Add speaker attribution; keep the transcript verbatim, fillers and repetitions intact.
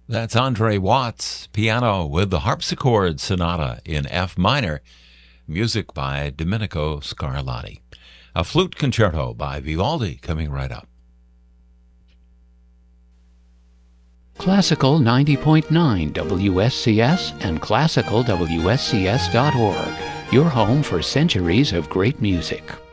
Speaker 1: That's Andre Watts, piano with the harpsichord sonata in F minor, music by Domenico Scarlatti. A flute concerto by Vivaldi coming right up.
Speaker 2: Classical ninety point nine W S C S and classical W S C S dot org, your home for centuries of great music.